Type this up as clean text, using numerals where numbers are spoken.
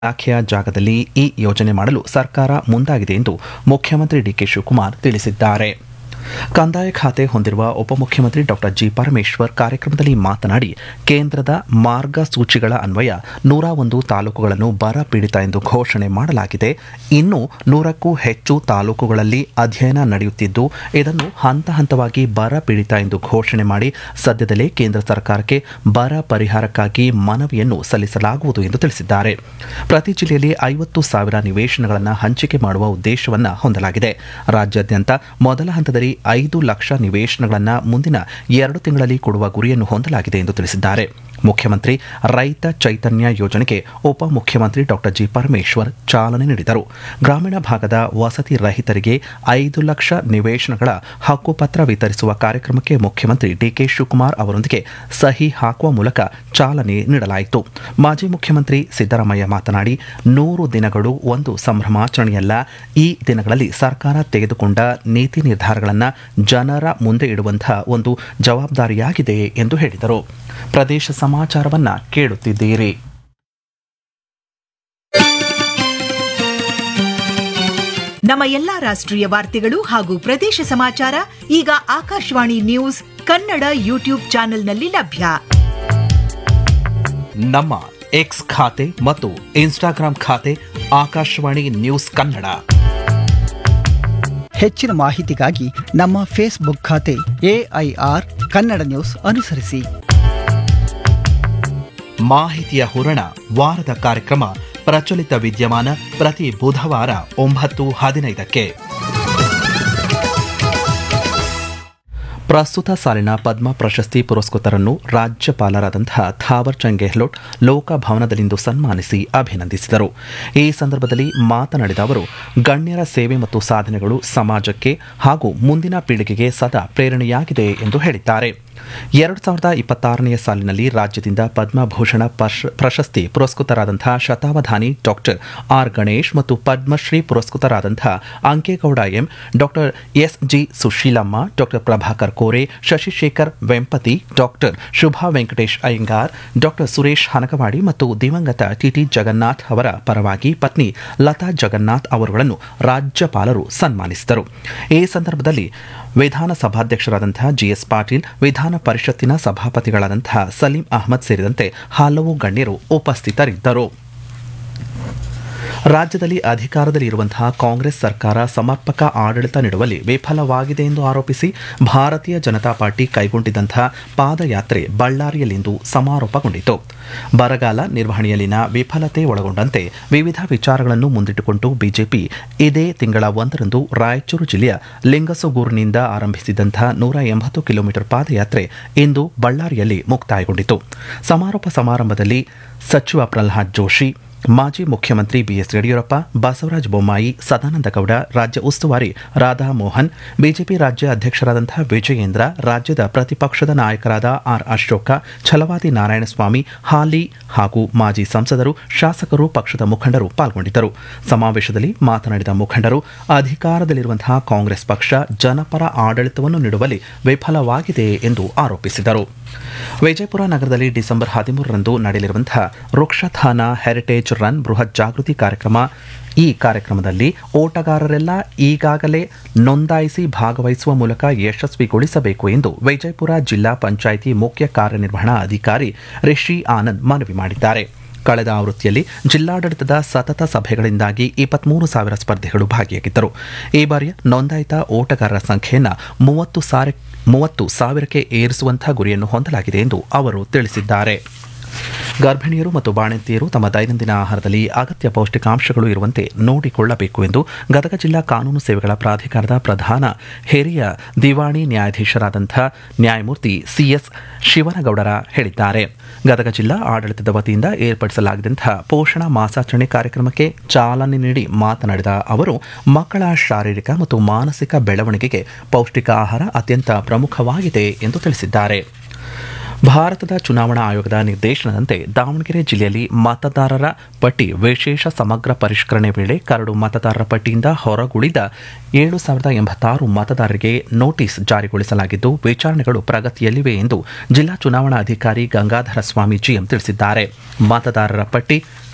ಇಲಾಖೆಯ ಜಾಗದಲ್ಲಿ ಈ ಯೋಜನೆ ಮಾಡಲು ಸರ್ಕಾರ ಮುಂದಾಗಿದೆ ಎಂದು ಮುಖ್ಯಮಂತ್ರಿ ಡಿಕೆ ಶಿವಕುಮಾರ್ ತಿಳಿಸಿದ್ದಾರೆ. ಕಂದಾಯ ಖಾತೆ ಹೊಂದಿರುವ ಉಪಮುಖ್ಯಮಂತ್ರಿ ಡಾಕ್ಟರ್ ಜಿ ಪರಮೇಶ್ವರ್ ಕಾರ್ಯಕ್ರಮದಲ್ಲಿ ಮಾತನಾಡಿ, ಕೇಂದ್ರದ ಮಾರ್ಗಸೂಚಿಗಳ ಅನ್ವಯ 101 ತಾಲೂಕುಗಳನ್ನು ಬರ ಪೀಡಿತ ಎಂದು ಘೋಷಣೆ ಮಾಡಲಾಗಿದೆ. ಇನ್ನು 100ಕ್ಕೂ ಹೆಚ್ಚು ತಾಲೂಕುಗಳಲ್ಲಿ ಅಧ್ಯಯನ ನಡೆಯುತ್ತಿದ್ದು, ಇದನ್ನು ಹಂತ ಹಂತವಾಗಿ ಬರ ಪೀಡಿತ ಎಂದು ಘೋಷಣೆ ಮಾಡಿ ಸದ್ಯದಲ್ಲೇ ಕೇಂದ್ರ ಸರ್ಕಾರಕ್ಕೆ ಬರ ಪರಿಹಾರಕ್ಕಾಗಿ ಮನವಿಯನ್ನು ಸಲ್ಲಿಸಲಾಗುವುದು ಎಂದು ತಿಳಿಸಿದ್ದಾರೆ. ಪ್ರತಿ ಜಿಲ್ಲೆಯಲ್ಲಿ 50,000 ನಿವೇಶನಗಳನ್ನು ಹಂಚಿಕೆ ಮಾಡುವ ಉದ್ದೇಶವನ್ನು ಹೊಂದಲಾಗಿದೆ. ರಾಜ್ಯಾದ್ಯಂತ ಮೊದಲ ಹಂತದಲ್ಲಿ 5 ಲಕ್ಷ ನಿವೇಶನಗಳನ್ನು ಮುಂದಿನ 2 ತಿಂಗಳಲ್ಲಿ ಕೊಡುವ ಗುರಿಯನ್ನು ಹೊಂದಲಾಗಿದೆ ಎಂದು ತಿಳಿಸಿದ್ದಾರೆ. ಮುಖ್ಯಮಂತ್ರಿ ರೈತ ಚೈತನ್ಯ ಯೋಜನೆಗೆ ಉಪಮುಖ್ಯಮಂತ್ರಿ ಡಾಕ್ಟರ್ ಜಿ ಪರಮೇಶ್ವರ್ ಚಾಲನೆ ನೀಡಿದರು. ಗ್ರಾಮೀಣ ಭಾಗದ ವಸತಿ ರಹಿತರಿಗೆ 5 ಲಕ್ಷ ನಿವೇಶನಗಳ ಹಕ್ಕುಪತ್ರ ವಿತರಿಸುವ ಕಾರ್ಯಕ್ರಮಕ್ಕೆ ಮುಖ್ಯಮಂತ್ರಿ ಡಿಕೆ ಶಿವಕುಮಾರ್ ಅವರೊಂದಿಗೆ ಸಹಿ ಹಾಕುವ ಮೂಲಕ ಚಾಲನೆ ನೀಡಲಾಯಿತು. ಮಾಜಿ ಮುಖ್ಯಮಂತ್ರಿ ಸಿದ್ದರಾಮಯ್ಯ ಮಾತನಾಡಿ, 100 ದಿನಗಳು ಒಂದು ಸಂಭ್ರಮಾಚರಣೆಯಲ್ಲ. ಈ ದಿನಗಳಲ್ಲಿ ಸರ್ಕಾರ ತೆಗೆದುಕೊಂಡ ನೀತಿ ನಿರ್ಧಾರಗಳನ್ನು ಜನರ ಮುಂದೆ ಇಡುವಂತಹ ಒಂದು ಜವಾಬ್ದಾರಿಯಾಗಿದೆ ಎಂದು ಹೇಳಿದರು. ಪ್ರದೇಶ ಸಮಾಚಾರವನ್ನ ಕೇಳುತ್ತಿದ್ದೀರಿ. ನಮ್ಮ ಎಲ್ಲಾ ರಾಷ್ಟ್ರೀಯ ವಾರ್ತೆಗಳು ಹಾಗೂ ಪ್ರದೇಶ ಸಮಾಚಾರ ಈಗ ಆಕಾಶವಾಣಿ ನ್ಯೂಸ್ ಕನ್ನಡ ಯೂಟ್ಯೂಬ್ ಚಾನೆಲ್ನಲ್ಲಿ ಲಭ್ಯ. ನಮ್ಮ ಎಕ್ಸ್ ಖಾತೆ ಮತ್ತು ಇನ್ಸ್ಟಾಗ್ರಾಂ ಖಾತೆ ಆಕಾಶವಾಣಿ ನ್ಯೂಸ್ ಕನ್ನಡ. ಹೆಚ್ಚಿನ ಮಾಹಿತಿಗಾಗಿ ನಮ್ಮ ಫೇಸ್ಬುಕ್ ಖಾತೆ AIR ಕನ್ನಡ ನ್ಯೂಸ್ ಅನುಸರಿಸಿ. ಮಾಹಿತಿಯ ಹೂರಣ ವಾರದ ಕಾರ್ಯಕ್ರಮ ಪ್ರಚಲಿತ ವಿದ್ಯಮಾನ ಪ್ರತಿ ಬುಧವಾರ 9:15ಕ್ಕೆ. ಪ್ರಸ್ತುತ ಸಾಲಿನ ಪದ್ಮ ಪ್ರಶಸ್ತಿ ಪುರಸ್ಕೃತರನ್ನು ರಾಜ್ಯಪಾಲರಾದಂತಹ ಥಾವರ್ ಚಂದ್ ಗೆಹ್ಲೋಟ್ ಲೋಕಭವನದಲ್ಲಿಂದು ಸನ್ಮಾನಿಸಿ ಅಭಿನಂದಿಸಿದರು. ಈ ಸಂದರ್ಭದಲ್ಲಿ ಮಾತನಾಡಿದ ಅವರು, ಗಣ್ಯರ ಸೇವೆ ಮತ್ತು ಸಾಧನೆಗಳು ಸಮಾಜಕ್ಕೆ ಹಾಗೂ ಮುಂದಿನ ಪೀಳಿಗೆಗೆ ಸದಾ ಪ್ರೇರಣೆಯಾಗಿದೆ ಎಂದು ಹೇಳಿದ್ದಾರೆ. 2026ನೇ ಸಾಲಿನಲ್ಲಿ ರಾಜ್ಯದಿಂದ ಪದ್ಮಭೂಷಣ ಪ್ರಶಸ್ತಿ ಪುರಸ್ಕೃತರಾದಂತಹ ಶತಾವಧಾನಿ ಡಾಕ್ಟರ್ ಆರ್ ಗಣೇಶ್ ಮತ್ತು Padmashri ಪುರಸ್ಕೃತರಾದಂತಹ Ankegowda M, doctor SG Sushilamma, doctor Prabhakar Kore, Shashishekhar Vempati, doctor Shubha Venkatesh Iyengar, doctor Suresh Hanagavadi ಮತ್ತು ದಿವಂಗತ TT ಜಗನ್ನಾಥ್ ಅವರ ಪರವಾಗಿ ಪತ್ನಿ ಲತಾ ಜಗನ್ನಾಥ್ ಅವರುಗಳನ್ನು ರಾಜ್ಯಪಾಲರು ಸನ್ಮಾನಿಸಿದರು. ಈ ಸಂದರ್ಭದಲ್ಲಿ ವಿಧಾನಸಭಾಧ್ಯಕ್ಷರಾದಂತಹ GS ಪಾಟೀಲ್, ವಿಧಾನ ಪರಿಷತ್ತಿನ ಸಭಾಪತಿಗಳಾದಂತಹ ಸಲೀಂ ಅಹಮದ್ ಸೇರಿದಂತೆ ಹಲವು ಗಣ್ಯರು ಉಪಸ್ಥಿತರಿದ್ದರು. ರಾಜ್ಯದಲ್ಲಿ ಅಧಿಕಾರದಲ್ಲಿ ಇರುವಂತಹ ಕಾಂಗ್ರೆಸ್ ಸರ್ಕಾರ ಸಮರ್ಪಕ ಆಡಳಿತ ನೀಡುವಲ್ಲಿ ವಿಫಲವಾಗಿದೆ ಎಂದು ಆರೋಪಿಸಿ ಭಾರತೀಯ ಜನತಾ ಪಾರ್ಟಿ ಕೈಗೊಂಡಿದ್ದಂತಹ ಪಾದಯಾತ್ರೆ ಬಳ್ಳಾರಿಯಲ್ಲಿಂದು ಸಮಾರೋಪಗೊಂಡಿತು. ಬರಗಾಲ ನಿರ್ವಹಣೆಯಲ್ಲಿನ ವಿಫಲತೆ ಒಳಗೊಂಡಂತೆ ವಿವಿಧ ವಿಚಾರಗಳನ್ನು ಮುಂದಿಟ್ಟುಕೊಂಡು ಬಿಜೆಪಿ ಇದೇ ತಿಂಗಳ 1ರಂದು ರಾಯಚೂರು ಜಿಲ್ಲೆಯ ಲಿಂಗಸುಗೂರಿನಿಂದ ಆರಂಭಿಸಿದಂತಹ 180 ಕಿಲೋಮೀಟರ್ ಪಾದಯಾತ್ರೆ ಇಂದು ಬಳ್ಳಾರಿಯಲ್ಲಿ ಮುಕ್ತಾಯಗೊಂಡಿತು. ಸಮಾರೋಪ ಸಮಾರಂಭದಲ್ಲಿ ಸಚಿವ ಪ್ರಹ್ಲಾದ್ ಜೋಶಿ, ಮಾಜಿ ಮುಖ್ಯಮಂತ್ರಿ BS ಯಡಿಯೂರಪ್ಪ, ಬಸವರಾಜ ಬೊಮ್ಮಾಯಿ, ಸದಾನಂದ ಗೌಡ, ರಾಜ್ಯ ಉಸ್ತುವಾರಿ ರಾಧಾ ಮೋಹನ್, ಬಿಜೆಪಿ ರಾಜ್ಯ ಅಧ್ಯಕ್ಷರಾದಂತಹ ವಿಜಯೇಂದ್ರ, ರಾಜ್ಯದ ಪ್ರತಿಪಕ್ಷದ ನಾಯಕರಾದ R ಅಶೋಕ, ಛಲವಾದಿ ನಾರಾಯಣಸ್ವಾಮಿ, ಹಾಲಿ ಹಾಗೂ ಮಾಜಿ ಸಂಸದರು, ಶಾಸಕರು, ಪಕ್ಷದ ಮುಖಂಡರು ಪಾಲ್ಗೊಂಡಿದ್ದರು. ಸಮಾವೇಶದಲ್ಲಿ ಮಾತನಾಡಿದ ಮುಖಂಡರು, ಅಧಿಕಾರದಲ್ಲಿರುವಂತಹ ಕಾಂಗ್ರೆಸ್ ಪಕ್ಷ ಜನಪರ ಆಡಳಿತವನ್ನು ನೀಡುವಲ್ಲಿ ವಿಫಲವಾಗಿದೆ ಎಂದು ಆರೋಪಿಸಿದರು. ವಿಜಯಪುರ ನಗರದಲ್ಲಿ ಡಿಸೆಂಬರ್ 13ರಂದು ನಡೆಯಲಿರುವಂತಹ ವೃಕ್ಷಧಾನ ಹೆರಿಟೇಜ್ ರನ್ ಬೃಹತ್ ಜಾಗೃತಿ ಕಾರ್ಯಕ್ರಮ. ಈ ಕಾರ್ಯಕ್ರಮದಲ್ಲಿ ಓಟಗಾರರೆಲ್ಲ ಈಗಾಗಲೇ ನೋಂದಾಯಿಸಿ ಭಾಗವಹಿಸುವ ಮೂಲಕ ಯಶಸ್ವಿಗೊಳಿಸಬೇಕು ಎಂದು ವಿಜಯಪುರ ಜಿಲ್ಲಾ ಪಂಚಾಯಿತಿ ಮುಖ್ಯ ಕಾರ್ಯನಿರ್ವಹಣಾ ಅಧಿಕಾರಿ ರಿಷಿ ಆನಂದ್ ಮನವಿ ಮಾಡಿದ್ದಾರೆ. ಕಳೆದ ಆವೃತ್ತಿಯಲ್ಲಿ ಜಿಲ್ಲಾಡಳಿತದ ಸತತ ಸಭೆಗಳಿಂದಾಗಿ 23,000 ಸ್ಪರ್ಧಿಗಳು ಭಾಗಿಯಾಗಿದ್ದರು. ಈ ಬಾರಿಯ ನೋಂದಾಯಿತ ಓಟಗಾರರ ಸಂಖ್ಯೆಯನ್ನು 30,000ಕ್ಕೆ ಏರಿಸುವಂತಹ ಗುರಿಯನ್ನು ಹೊಂದಲಾಗಿದೆ ಎಂದು ಅವರು ತಿಳಿಸಿದ್ದಾರೆ. ಗರ್ಭಿಣಿಯರು ಮತ್ತು ಬಾಣಂತಿಯರು ತಮ್ಮ ದೈನಂದಿನ ಆಹಾರದಲ್ಲಿ ಅಗತ್ಯ ಪೌಷ್ಟಿಕಾಂಶಗಳು ಇರುವಂತೆ ನೋಡಿಕೊಳ್ಳಬೇಕು ಎಂದು ಗದಗ ಜಿಲ್ಲಾ ಕಾನೂನು ಸೇವೆಗಳ ಪ್ರಾಧಿಕಾರದ ಪ್ರಧಾನ ಹಿರಿಯ ದಿವಾಣಿ ನ್ಯಾಯಾಧೀಶರಾದಂತಹ ನ್ಯಾಯಮೂರ್ತಿ CS ಶಿವನಗೌಡರ ಹೇಳಿದ್ದಾರೆ. ಗದಗ ಜಿಲ್ಲಾ ಆಡಳಿತದ ವತಿಯಿಂದ ಏರ್ಪಡಿಸಲಾಗಿದ್ದಂತಹ ಪೋಷಣ ಮಾಸಾಚರಣೆ ಕಾರ್ಯಕ್ರಮಕ್ಕೆ ಚಾಲನೆ ನೀಡಿ ಮಾತನಾಡಿದ ಅವರು, ಮಕ್ಕಳ ಶಾರೀರಿಕ ಮತ್ತು ಮಾನಸಿಕ ಬೆಳವಣಿಗೆಗೆ ಪೌಷ್ಟಿಕ ಆಹಾರ ಅತ್ಯಂತ ಪ್ರಮುಖವಾಗಿದೆ ಎಂದು ತಿಳಿಸಿದ್ದಾರೆ. ಭಾರತದ ಚುನಾವಣಾ ಆಯೋಗದ ನಿರ್ದೇಶನದಂತೆ ದಾವಣಗೆರೆ ಜಿಲ್ಲೆಯಲ್ಲಿ ಮತದಾರರ ಪಟ್ಟಿ ವಿಶೇಷ ಸಮಗ್ರ ಪರಿಷ್ಕರಣೆ ವೇಳೆ ಕರಡು ಮತದಾರರ ಪಟ್ಟಿಯಿಂದ ಹೊರಗುಳಿದ 7,086 ಮತದಾರರಿಗೆ ನೋಟಿಸ್ ಜಾರಿಗೊಳಿಸಲಾಗಿದ್ದು ವಿಚಾರಣೆಗಳು ಪ್ರಗತಿಯಲ್ಲಿವೆ ಎಂದು ಜಿಲ್ಲಾ ಚುನಾವಣಾ ಅಧಿಕಾರಿ ಗಂಗಾಧರ ಸ್ವಾಮಿ GM ತಿಳಿಸಿದ್ದಾರೆ. ಮತದಾರರ ಪಟ್ಟಿ